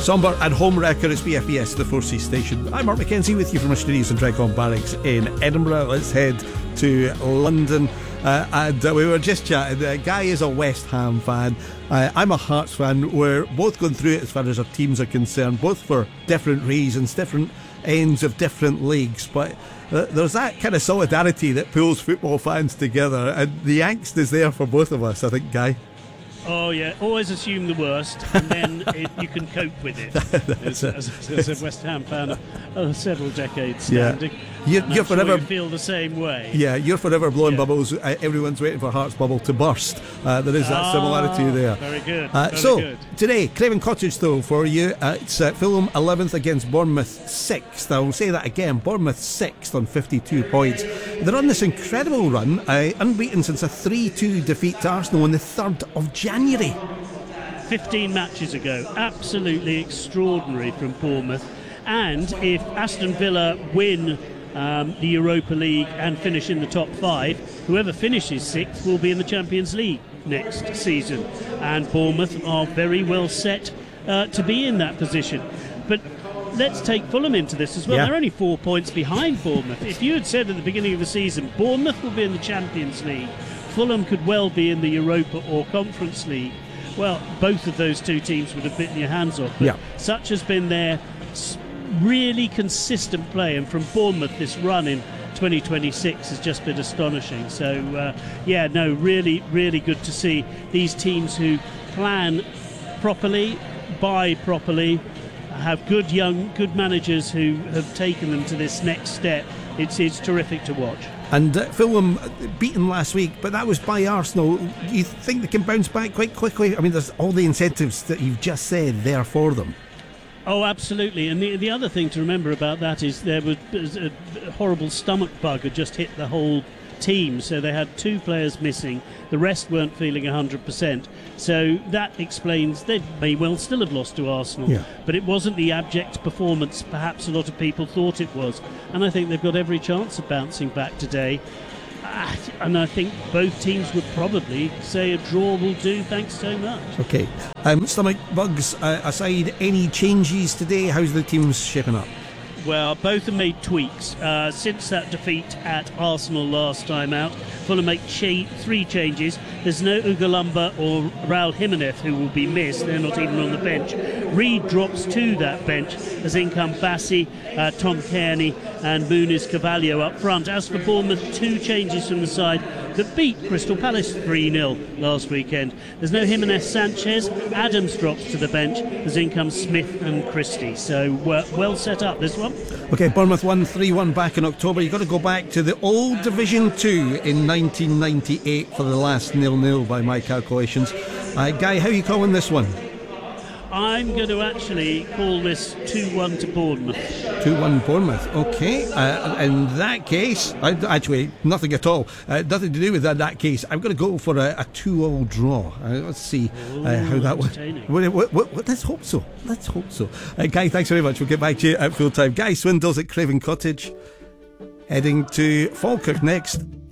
Somber and home record. It's BFBS, the 4C station. I'm Mark Mackenzie with you from our studios in Dragcon Barracks in Edinburgh. Let's head to London. We were just chatting. Guy is a West Ham fan. I'm a Hearts fan. We're both going through it as far as our teams are concerned, both for different reasons, different ends of different leagues. But there's that kind of solidarity that pulls football fans together, and the angst is there for both of us, I think, Guy. Oh yeah, always assume the worst, and then you can cope with it. as a West Ham fan of several decades standing, you're forever sure you feel the same way. Yeah, you're forever blowing bubbles. Everyone's waiting for Hearts' bubble to burst. There is that similarity there. Very good. Good. Today, Craven Cottage though for you. It's Fulham 11th against Bournemouth 6th. I'll say that again. Bournemouth 6th on 52 points. They're on this incredible run, unbeaten since a 3-2 defeat to Arsenal on the 3rd of January. 15 matches ago. Absolutely extraordinary from Bournemouth. And if Aston Villa win the Europa League and finish in the top 5, whoever finishes 6th will be in the Champions League next season. And Bournemouth are very well set to be in that position. But let's take Fulham into this as well. They're only 4 points behind Bournemouth. If you had said at the beginning of the season Bournemouth will be in the Champions League, Fulham could well be in the Europa or Conference League, well, both of those two teams would have bitten your hands off. But such has been their really consistent play, and from Bournemouth this run in 2026 has just been astonishing. So really, really good to see these teams who plan properly, buy properly, have good managers who have taken them to this next step. It's terrific to watch. And Fulham beaten last week, but that was by Arsenal. You think they can bounce back quite quickly? I mean, there's all the incentives that you've just said there for them. Oh, absolutely. And the other thing to remember about that is there was a horrible stomach bug had just hit the whole team, so they had 2 players missing. The rest weren't feeling 100%. So that explains they may well still have lost to Arsenal, but it wasn't the abject performance perhaps a lot of people thought it was. And I think they've got every chance of bouncing back today. And I think both teams would probably say a draw will do. Thanks so much. Okay. Stomach bugs aside, any changes today? How's the teams shaping up? Well, both have made tweaks. Since that defeat at Arsenal last time out, Fulham make 3 changes. There's no Ugalumba or Raul Jimenez who will be missed. They're not even on the bench. Reed drops to that bench as in come Bassi, Tom Kearney and Muniz Carvalho up front. As for Bournemouth, 2 changes from the side that beat Crystal Palace 3-0 last weekend. There's no Jimenez Sanchez. Adams drops to the bench as in come Smith and Christie. So well set up, this one. Okay, Bournemouth won 3-1 back in October. You've got to go back to the old Division 2 in 1998 for the last 0-0 by my calculations. Guy, how are you calling this one? I'm going to actually call this 2-1 to Bournemouth. 2-1 Bournemouth, okay. In that case, actually, nothing at all. Nothing to do with that case. I'm going to go for a 2-2 draw. Let's see how that works. Let's hope so. Guy, thanks very much. We'll get back to you at full time. Guy Swindells at Craven Cottage. Heading to Falkirk next.